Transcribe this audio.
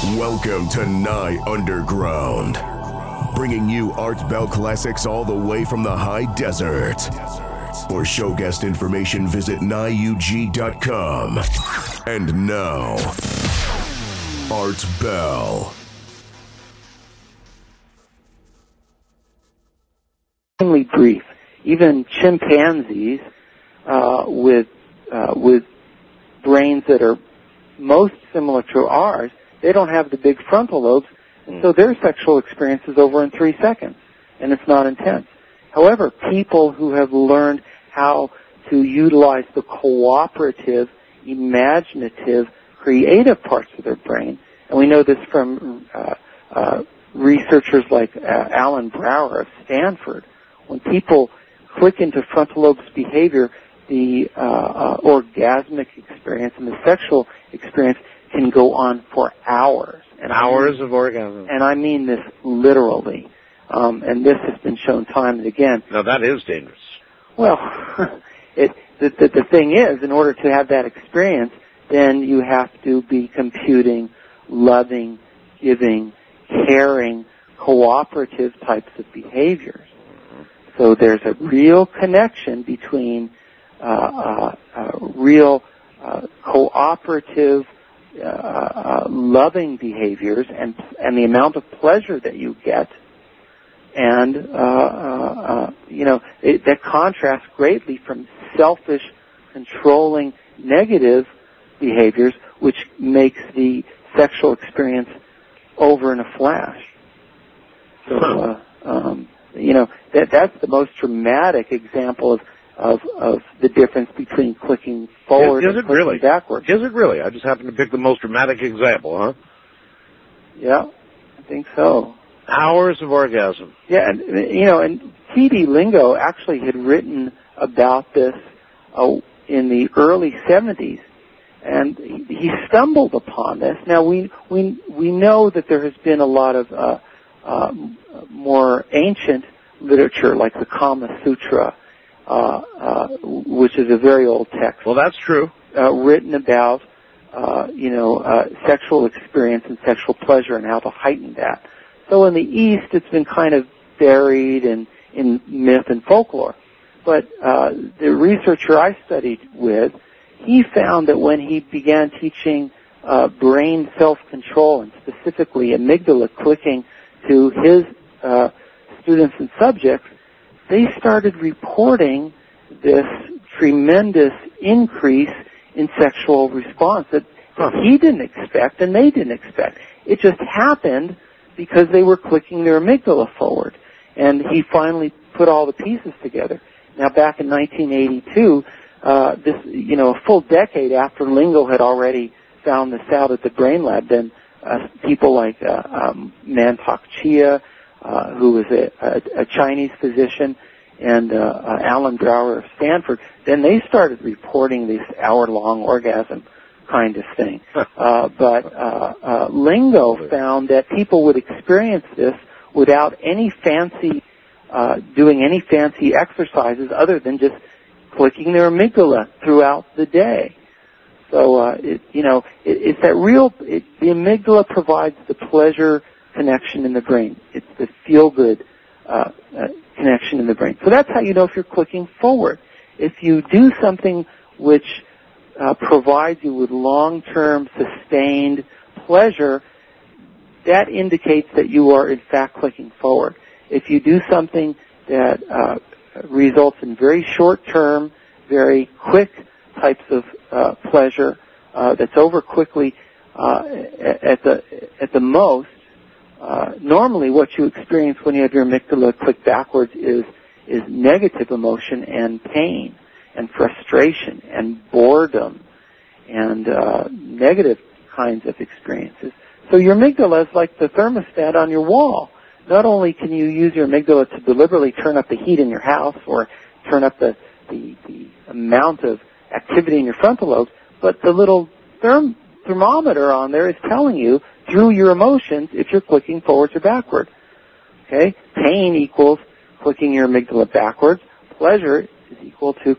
Welcome to Nye Underground, bringing you Art Bell classics all the way from the high desert. For show guest information, visit NyeUG.com. And now, Art Bell. Extremely brief. Even chimpanzees with brains that are most similar to ours, they don't have the big frontal lobes, and so their sexual experience is over in 3 seconds, and it's not intense. However, people who have learned how to utilize the cooperative, imaginative, creative parts of their brain, and we know this from researchers like Alan Brower of Stanford, when people click into frontal lobe's behavior, the orgasmic experience and the sexual experience can go on for hours. And hours of orgasm. And I mean this literally. And this has been shown time and again. Now that is dangerous. Well, the thing is, in order to have that experience, then you have to be computing, loving, giving, caring, cooperative types of behaviors. So there's a real connection between real cooperative, loving behaviors and the amount of pleasure that you get, and that contrasts greatly from selfish, controlling, negative behaviors, which makes the sexual experience over in a flash. So that's the most dramatic example of the difference between clicking forward and clicking backward. Is it really? I just happened to pick the most dramatic example, huh? Yeah, I think so. Hours of orgasm. Yeah, and T.D. Lingo actually had written about this in the early 70s, and he stumbled upon this. Now, we know that there has been a lot of more ancient literature, like the Kama Sutra, which is a very old text. Well, that's true. Written about, sexual experience and sexual pleasure and how to heighten that. So in the East, it's been kind of buried in myth and folklore. But the researcher I studied with, he found that when he began teaching brain self-control and specifically amygdala clicking to his students and subjects, they started reporting this tremendous increase in sexual response that he didn't expect and they didn't expect. It just happened because they were clicking their amygdala forward. And he finally put all the pieces together. Now, back in 1982, a full decade after Lingo had already found this out at the Brain Lab, then people like Mantak Chia, who was a Chinese physician, and Alan Brower of Stanford, then they started reporting this hour-long orgasm kind of thing. But Lingo found that people would experience this without any fancy, doing any fancy exercises other than just clicking their amygdala throughout the day. So, it's that the amygdala provides the pleasure connection in the brain. It's the feel-good connection in the brain. So that's how you know if you're clicking forward. If you do something which provides you with long-term, sustained pleasure, that indicates that you are, in fact, clicking forward. If you do something that results in very short-term, very quick types of pleasure that's over quickly at the most, normally what you experience when you have your amygdala click backwards is negative emotion and pain and frustration and boredom and negative kinds of experiences. So your amygdala is like the thermostat on your wall. Not only can you use your amygdala to deliberately turn up the heat in your house or turn up the amount of activity in your frontal lobes, but the little thermometer on there is telling you through your emotions if you're clicking forwards or backward. Okay? Pain equals clicking your amygdala backwards. Pleasure is equal to